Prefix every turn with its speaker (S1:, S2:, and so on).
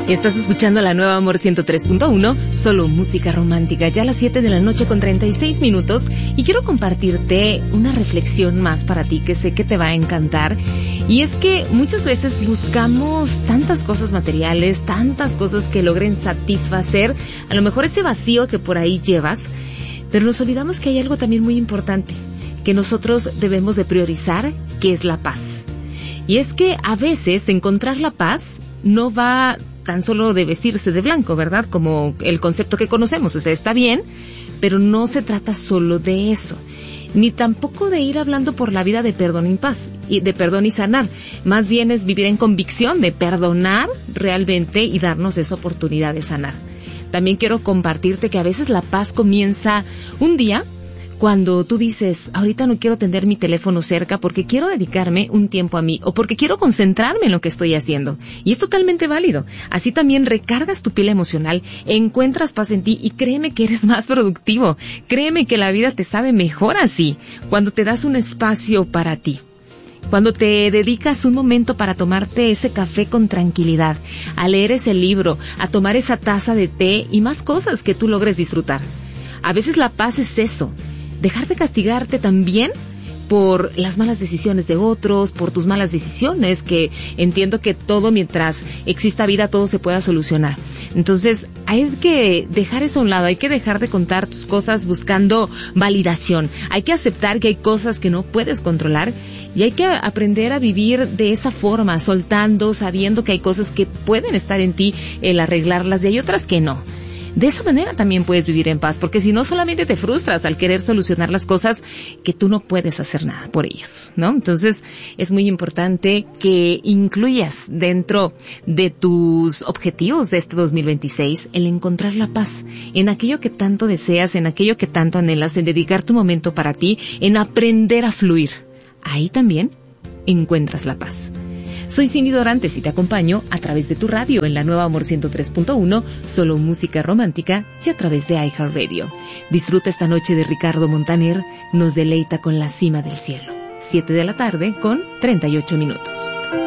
S1: Estás escuchando la nueva Amor 103.1, solo música romántica, ya a las 7 de la noche con 36 minutos, y quiero compartirte una reflexión más para ti que sé que te va a encantar. Y es que muchas veces buscamos tantas cosas materiales, tantas cosas que logren satisfacer a lo mejor ese vacío que por ahí llevas, pero nos olvidamos que hay algo también muy importante que nosotros debemos de priorizar, que es la paz. Y es que a veces encontrar la paz no va tan solo de vestirse de blanco, ¿verdad? Como el concepto que conocemos, o sea, está bien, pero no se trata solo de eso, ni tampoco de ir hablando por la vida de perdón y paz, y de perdón y sanar. Más bien es vivir en convicción de perdonar realmente y darnos esa oportunidad de sanar. También quiero compartirte que a veces la paz comienza un día cuando tú dices, ahorita no quiero tener mi teléfono cerca porque quiero dedicarme un tiempo a mí o porque quiero concentrarme en lo que estoy haciendo. Y es totalmente válido. Así también recargas tu pila emocional, encuentras paz en ti y créeme que eres más productivo. Créeme que la vida te sabe mejor así, cuando te das un espacio para ti. Cuando te dedicas un momento para tomarte ese café con tranquilidad, a leer ese libro, a tomar esa taza de té y más cosas que tú logres disfrutar. A veces la paz es eso. Dejar de castigarte también por las malas decisiones de otros, por tus malas decisiones, que entiendo que todo, mientras exista vida, todo se pueda solucionar. Entonces, hay que dejar eso a un lado, hay que dejar de contar tus cosas buscando validación. Hay que aceptar que hay cosas que no puedes controlar y hay que aprender a vivir de esa forma, soltando, sabiendo que hay cosas que pueden estar en ti, el arreglarlas, y hay otras que no. De esa manera también puedes vivir en paz, porque si no solamente te frustras al querer solucionar las cosas que tú no puedes hacer nada por ellos, ¿no? Entonces es muy importante que incluyas dentro de tus objetivos de este 2026 el encontrar la paz en aquello que tanto deseas, en aquello que tanto anhelas, en dedicar tu momento para ti, en aprender a fluir. Ahí también encuentras la paz. Soy Cindy Dorantes y te acompaño a través de tu radio en la nueva Amor 103.1, solo música romántica, y a través de iHeartRadio. Disfruta esta noche de Ricardo Montaner, nos deleita con La Cima del Cielo. 7 de la tarde con 38 minutos.